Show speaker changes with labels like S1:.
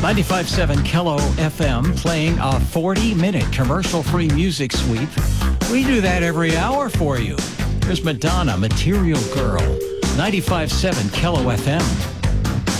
S1: 95.7 Kello FM playing a 40-minute commercial-free music sweep. We do that every hour for you. Here's Madonna, Material Girl, 95.7 Kello FM.